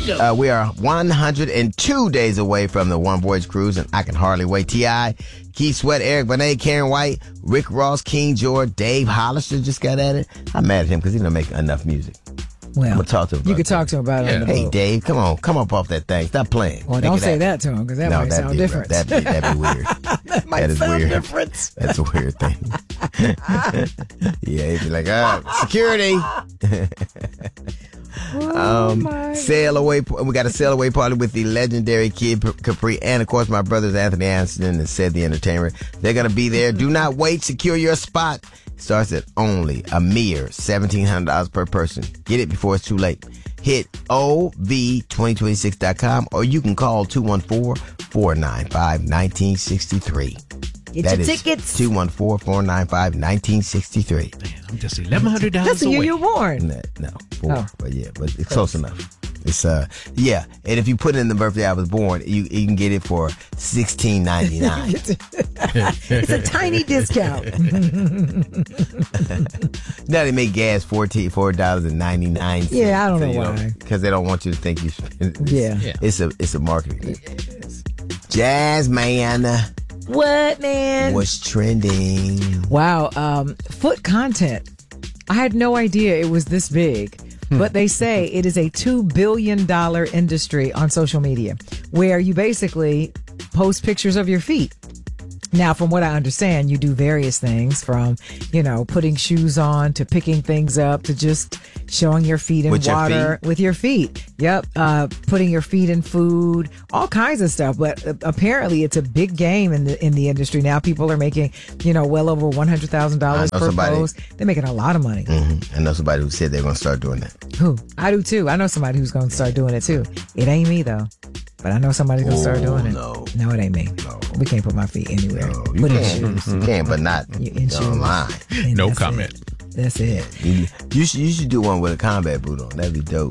We are 102 days away from the One Voyage Cruise, and I can hardly wait. T.I., Keith Sweat, Eric Benet, Karen White, Rick Ross, King George, Dave Hollister just got at it. I'm mad at him because he don't make enough music. Well, I'm gonna talk to him. You could talk to him about it. Hey, Dave, come up off that thing. Stop playing. Well, don't say that to him because that might sound different. That'd be weird. That might sound weird. different. That's a weird thing. Yeah, he'd be like, security. Sail away. We got a sail away party with the legendary Kid Capri and, of course, my brothers Anthony Anderson and Said the Entertainer. They're going to be there. Do not wait. Secure your spot. Starts at only a mere $1,700 per person. Get it before it's too late. Hit OV2026.com or you can call 214-495-1963. Get your tickets. 214-495-1963. I'm just $1,100 That's the year you were born. No, 4. But it's close enough. It's and if you put in the birthday I was born, you can get it for $16.99. It's a tiny discount. Now they make gas $4.99. Yeah, I don't know why. Because they don't want you to think you spend it. Yeah. It's a marketing thing. Jazz man. What, man? What's trending? Wow. Foot content. I had no idea it was this big. But they say it is a $2 billion industry on social media where you basically post pictures of your feet. Now, from what I understand, you do various things from, putting shoes on to picking things up to just showing your feet in water with your feet. Yep. Putting your feet in food, all kinds of stuff. But apparently it's a big game in the industry. Now people are making, well over $100,000 per post. They're making a lot of money. Mm-hmm. I know somebody who said they're going to start doing that. Who? I do too. I know somebody who's going to start doing it too. It ain't me though. But I know somebody's going to start doing it. No, it ain't me. No. We can't put my feet anywhere. No, you can. You can, but not online. No comment. That's it. You should do one with a combat boot on. That'd be dope.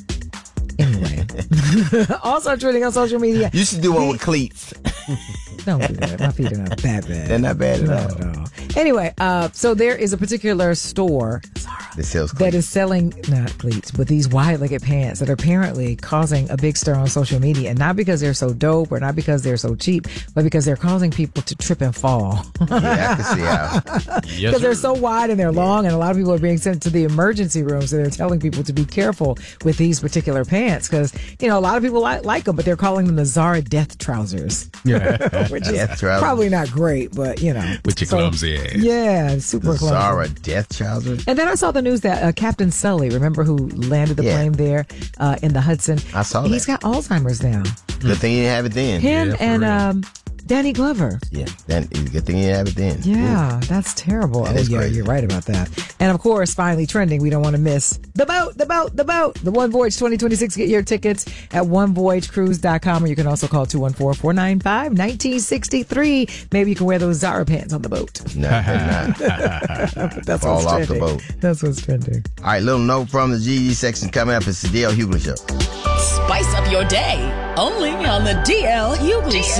Anyway. Also trending on social media. You should do one with cleats. Don't do that. My feet are not that bad. They're not bad at all. Anyway, so there is a particular store that is selling, not cleats, but these wide-legged pants that are apparently causing a big stir on social media. And not because they're so dope or not because they're so cheap, but because they're causing people to trip and fall. Yeah, I can see how. Because they're so wide and they're long, and a lot of people are being sent to the emergency room. So they're telling people to be careful with these particular pants because, a lot of people like them, but they're calling them the Zara death trousers. Yeah. Which is probably not great, but, With your clumsy ass. Yeah, super clumsy. Zara death trousers. And then I saw the news that Captain Sully, remember who landed the plane there in the Hudson? I saw that. He's got Alzheimer's now. Good thing he didn't have it then. Him and Danny Glover. Yeah, good thing he didn't have it then. Yeah, that's terrible. Crazy. You're right about that. And of course, finally trending, we don't want to miss the boat. The One Voyage 2026. Get your tickets at onevoyagecruise.com, or you can also call 214-495-1963. Maybe you can wear those Zara pants on the boat. No, not. That's Fall what's off trending. the boat. That's what's trending. All right, little note from the GG section coming up. It's the DL Hughley Show. Spice up your day, only on the DL Hughley Show.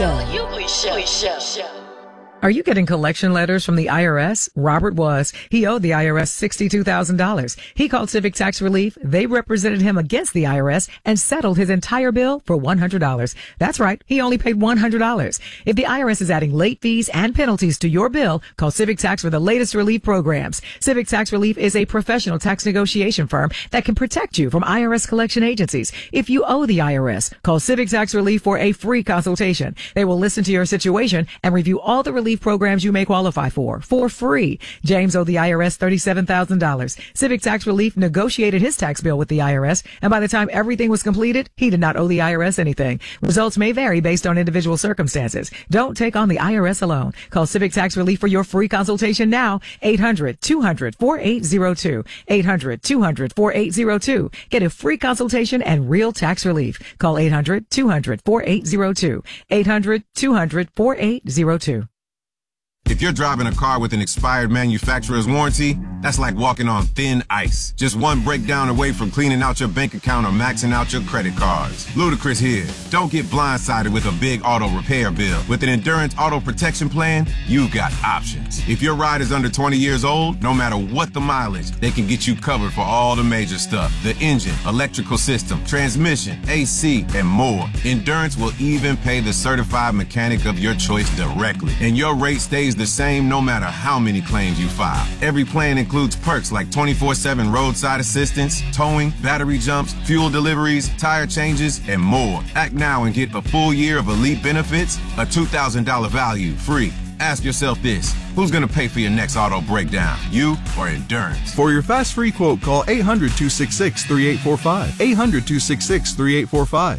Are you getting collection letters from the IRS? Robert was. He owed the IRS $62,000. He called Civic Tax Relief. They represented him against the IRS and settled his entire bill for $100. That's right. He only paid $100. If the IRS is adding late fees and penalties to your bill, call Civic Tax for the latest relief programs. Civic Tax Relief is a professional tax negotiation firm that can protect you from IRS collection agencies. If you owe the IRS, call Civic Tax Relief for a free consultation. They will listen to your situation and review all the relief programs you may qualify for free. James owed the IRS $37,000. Civic Tax Relief negotiated his tax bill with the IRS, and by the time everything was completed, he did not owe the IRS anything. Results may vary based on individual circumstances. Don't take on the IRS alone. Call Civic Tax Relief for your free consultation now. 800-200-4802. 800-200-4802. Get a free consultation and real tax relief. Call 800-200-4802. 800-200-4802. If you're driving a car with an expired manufacturer's warranty, that's like walking on thin ice. Just one breakdown away from cleaning out your bank account or maxing out your credit cards. Ludacris here. Don't get blindsided with a big auto repair bill. With an Endurance Auto Protection Plan, you've got options. If your ride is under 20 years old, no matter what the mileage, they can get you covered for all the major stuff. The engine, electrical system, transmission, AC, and more. Endurance will even pay the certified mechanic of your choice directly. And your rate stays the same no matter how many claims you file. Every plan includes perks like 24/7 roadside assistance, towing, battery jumps, fuel deliveries, tire changes, and more. Act now and get a full year of elite benefits, a $2,000 value, free. Ask yourself this: who's going to pay for your next auto breakdown, you or Endurance? For your fast free quote, call 800-266-3845. 800-266-3845.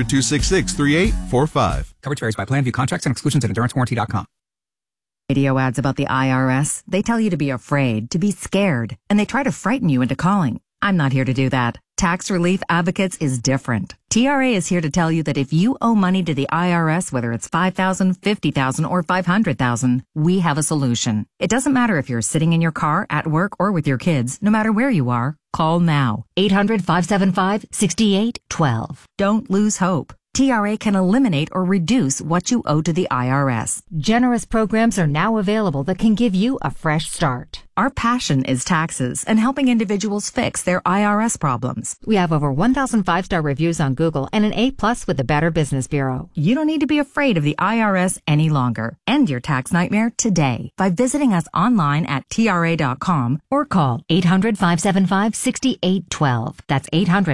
800-266-3845. Coverage varies by plan. View contracts and exclusions at endurancewarranty.com. Radio ads about the IRS, they tell you to be afraid, to be scared, and they try to frighten you into calling. I'm not here to do that. Tax Relief Advocates is different. TRA is here to tell you that if you owe money to the IRS, whether it's $5,000, $50,000, or $500,000, we have a solution. It doesn't matter if you're sitting in your car, at work, or with your kids. No matter where you are, call now. 800-575-6812. Don't lose hope. TRA can eliminate or reduce what you owe to the IRS. Generous programs are now available that can give you a fresh start. Our passion is taxes and helping individuals fix their IRS problems. We have over 1,000 5-star reviews on Google and an A+ with the Better Business Bureau. You don't need to be afraid of the IRS any longer. End your tax nightmare today by visiting us online at TRA.com or call 800-575-6812. That's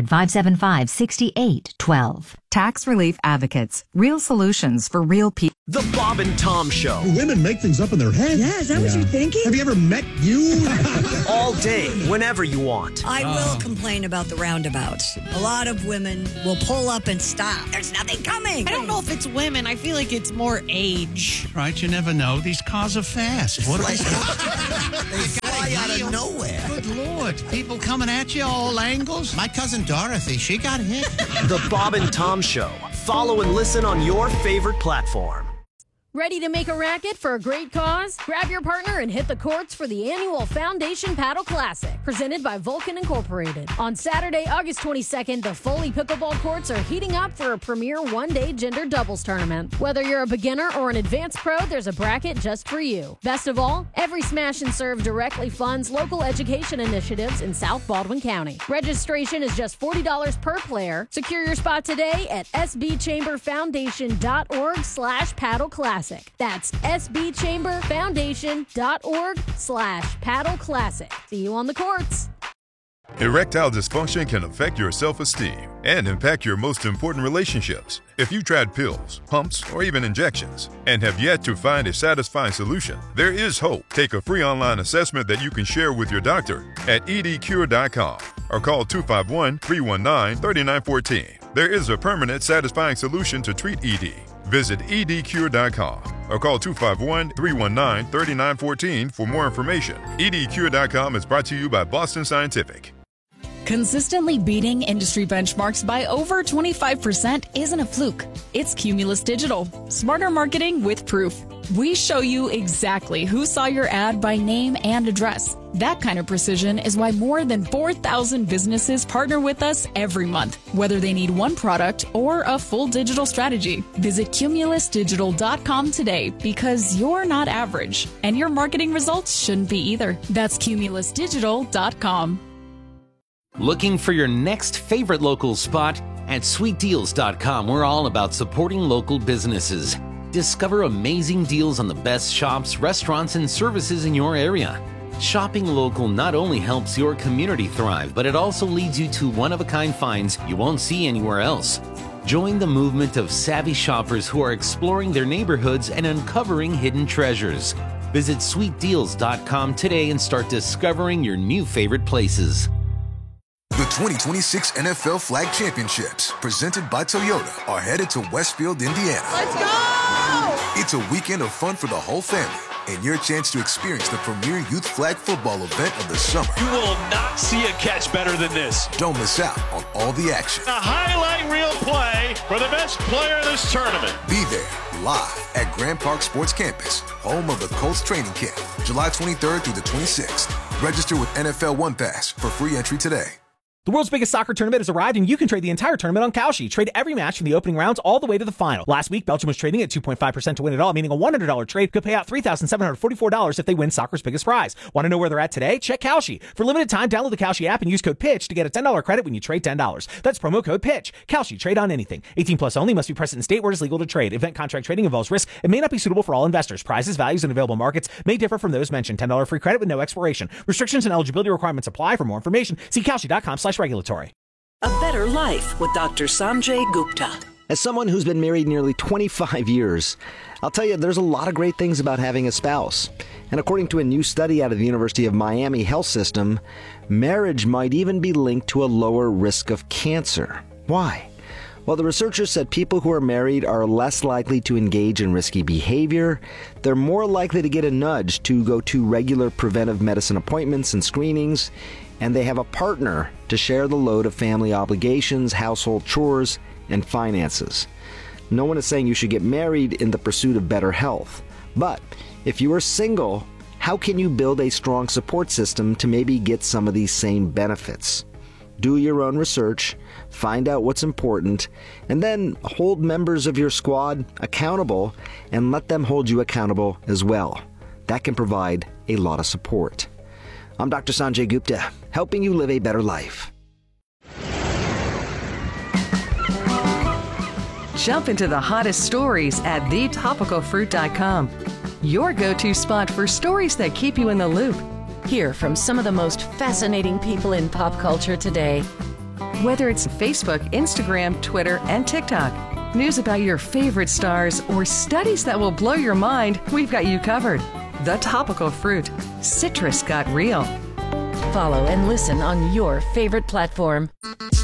800-575-6812. Tax Relief Advocates. Real solutions for real people. The Bob and Tom Show. Women make things up in their head. Yeah, is that what you're thinking? Have you ever met you? All day, whenever you want. I will complain about the roundabouts. A lot of women will pull up and stop. There's nothing coming. I don't know if it's women. I feel like it's more age. Right, you never know. These cars are fast. What they fly out of nowhere. Good Lord. People coming at you, all angles. My cousin Dorothy, she got hit. The Bob and Tom Show. Follow and listen on your favorite platform. Ready to make a racket for a great cause? Grab your partner and hit the courts for the annual Foundation Paddle Classic, presented by Vulcan Incorporated. On Saturday, August 22nd, the Foley Pickleball Courts are heating up for a premier one-day gender doubles tournament. Whether you're a beginner or an advanced pro, there's a bracket just for you. Best of all, every smash and serve directly funds local education initiatives in South Baldwin County. Registration is just $40 per player. Secure your spot today at sbchamberfoundation.org/paddle classic. That's sbchamberfoundation.org/paddle classic. See you on the courts. Erectile dysfunction can affect your self-esteem and impact your most important relationships. If you've tried pills, pumps, or even injections and have yet to find a satisfying solution, there is hope. Take a free online assessment that you can share with your doctor at edcure.com or call 251-319-3914. There is a permanent, satisfying solution to treat ED. Visit edcure.com or call 251-319-3914 for more information. edcure.com is brought to you by Boston Scientific. Consistently beating industry benchmarks by over 25% isn't a fluke. It's Cumulus Digital. Smarter marketing with proof. We show you exactly who saw your ad by name and address. That kind of precision is why more than 4,000 businesses partner with us every month, whether they need one product or a full digital strategy. Visit cumulusdigital.com today because you're not average, and your marketing results shouldn't be either. That's cumulusdigital.com. Looking for your next favorite local spot? At sweetdeals.com, we're all about supporting local businesses. Discover amazing deals on the best shops, restaurants, and services in your area. Shopping local not only helps your community thrive, but it also leads you to one-of-a-kind finds you won't see anywhere else. Join the movement of savvy shoppers who are exploring their neighborhoods and uncovering hidden treasures. Visit sweetdeals.com today and start discovering your new favorite places. The 2026 NFL Flag Championships, presented by Toyota, are headed to Westfield, Indiana. Let's go! It's a weekend of fun for the whole family and your chance to experience the premier youth flag football event of the summer. You will not see a catch better than this. Don't miss out on all the action. A highlight reel play for the best player in this tournament. Be there live at Grand Park Sports Campus, home of the Colts training camp, July 23rd through the 26th. Register with NFL One Pass for free entry today. The world's biggest soccer tournament has arrived, and you can trade the entire tournament on Kalshi. Trade every match from the opening rounds all the way to the final. Last week, Belgium was trading at 2.5% to win it all, meaning a $100 trade could pay out $3,744 if they win soccer's biggest prize. Want to know where they're at today? Check Kalshi. For limited time, download the Kalshi app and use code PITCH to get a $10 credit when you trade $10. That's promo code PITCH. Kalshi. Trade on anything. 18 plus only. Must be present in state where it is legal to trade. Event contract trading involves risk and may not be suitable for all investors. Prizes, values, and available markets may differ from those mentioned. $10 free credit with no expiration. Restrictions and eligibility requirements apply. For more information, see Kalshi.com/regulatory. A Better Life with Dr. Sanjay Gupta. As someone who's been married nearly 25 years, I'll tell you there's a lot of great things about having a spouse. And according to a new study out of the University of Miami Health System, marriage might even be linked to a lower risk of cancer. Why? Well, the researchers said people who are married are less likely to engage in risky behavior. They're more likely to get a nudge to go to regular preventive medicine appointments and screenings. And they have a partner to share the load of family obligations, household chores, and finances. No one is saying you should get married in the pursuit of better health. But if you are single, how can you build a strong support system to maybe get some of these same benefits? Do your own research, find out what's important, and then hold members of your squad accountable and let them hold you accountable as well. That can provide a lot of support. I'm Dr. Sanjay Gupta, helping you live a better life. Jump into the hottest stories at thetopicalfruit.com. Your go-to spot for stories that keep you in the loop. Hear from some of the most fascinating people in pop culture today. Whether it's Facebook, Instagram, Twitter, and TikTok, news about your favorite stars, or studies that will blow your mind, we've got you covered. The Topical Fruit. Citrus got real. Follow and listen on your favorite platform.